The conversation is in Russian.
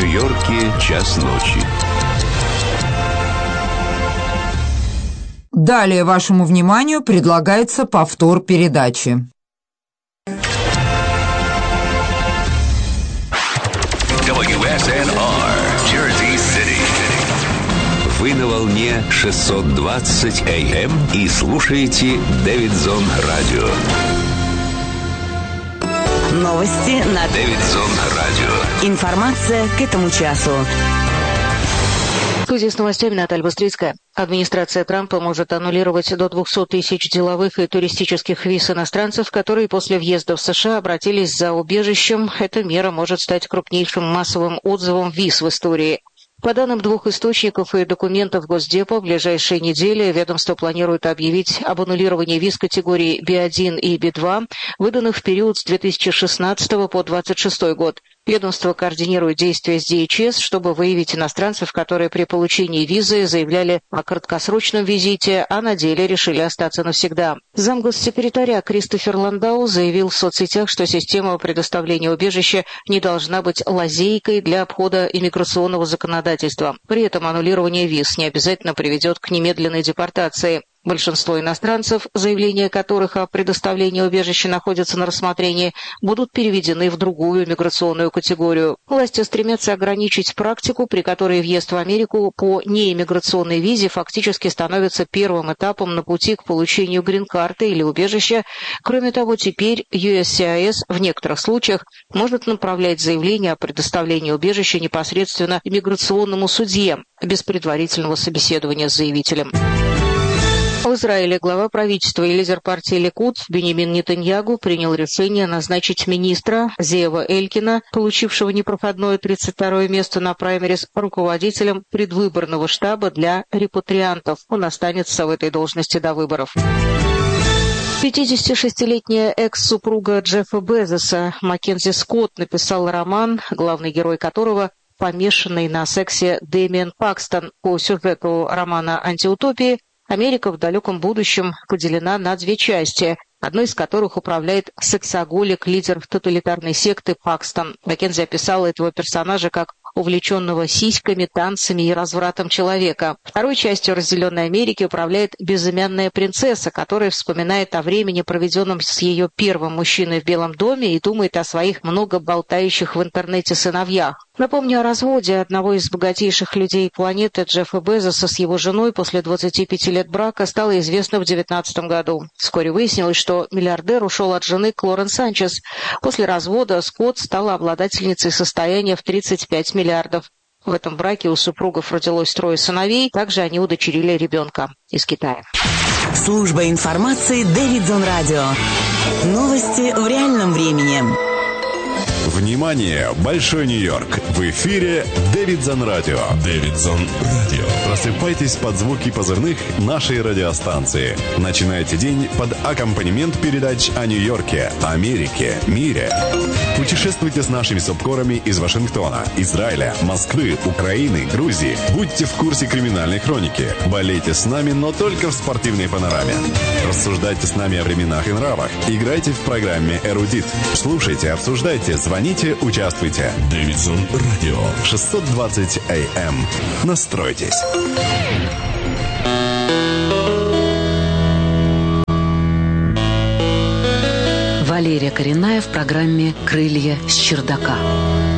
Нью-Йорке час ночи. Далее вашему вниманию предлагается повтор передачи. WSNR, Jersey City. Вы на волне 620 AM и слушаете Дэвидсон Радио. Новости на Дэвидсон Радио. Информация к этому часу. В связи с новостями Наталья Быстрицкая. Администрация Трампа может аннулировать до 200 тысяч деловых и туристических виз иностранцев, которые после въезда в США обратились за убежищем. Эта мера может стать крупнейшим массовым отзывом виз в истории. По данным двух источников и документов Госдепа, в ближайшие недели ведомство планирует объявить об аннулировании виз категории B1 и B2, выданных в период с 2016 по 2026 год. Ведомство координирует действия с DHS, чтобы выявить иностранцев, которые при получении визы заявляли о краткосрочном визите, а на деле решили остаться навсегда. Замгоссекретаря Кристофер Ландау заявил в соцсетях, что система предоставления убежища не должна быть лазейкой для обхода иммиграционного законодательства. При этом аннулирование виз не обязательно приведет к немедленной депортации. Большинство иностранцев, заявления которых о предоставлении убежища находятся на рассмотрении, будут переведены в другую миграционную категорию. Власти стремятся ограничить практику, при которой въезд в Америку по неиммиграционной визе фактически становится первым этапом на пути к получению грин-карты или убежища. Кроме того, теперь USCIS в некоторых случаях может направлять заявление о предоставлении убежища непосредственно иммиграционному судье без предварительного собеседования с заявителем. В Израиле глава правительства и лидер партии Ликуд Биньямин Нетаньягу принял решение назначить министра Зеева Элькина, получившего непроходное 32-е место на праймерис, руководителем предвыборного штаба для репатриантов. Он останется в этой должности до выборов. 56-летняя экс-супруга Джеффа Безоса Маккензи Скотт написала роман, главный герой которого помешанный на сексе Дэмиан Пакстон. По сюжету романа «Антиутопии» Америка в далеком будущем поделена на две части, одной из которых управляет сексоголик, лидер тоталитарной секты Пакстон. Маккензи описала этого персонажа как увлеченного сиськами, танцами и развратом человека. Второй частью разделенной Америки управляет безымянная принцесса, которая вспоминает о времени, проведенном с ее первым мужчиной в Белом доме, и думает о своих много болтающих в интернете сыновьях. Напомню о разводе одного из богатейших людей планеты Джеффа Безоса с его женой после 25 лет брака стало известно в 2019 году. Вскоре выяснилось, что миллиардер ушел от жены Клорен Санчес. После развода Скотт стала обладательницей состояния в 35 миллиардов. В этом браке у супругов родилось 3 сыновей, также они удочерили ребенка из Китая. Служба информации Дэвидсон Радио. Новости в реальном времени. Внимание, Большой Нью-Йорк! В эфире Дэвидсон Радио. Дэвидсон Радио. Просыпайтесь под звуки позывных нашей радиостанции. Начинайте день под аккомпанемент передач о Нью-Йорке, Америке, мире. Путешествуйте с нашими субкорами из Вашингтона, Израиля, Москвы, Украины, Грузии. Будьте в курсе криминальной хроники. Болейте с нами, но только в спортивной панораме. Рассуждайте с нами о временах и нравах. Играйте в программе «Эрудит». Слушайте, обсуждайте, звоните, участвуйте. Дэвидсон Радио. 620 AM. Настройтесь. Валерия Коренная в программе «Крылья с чердака».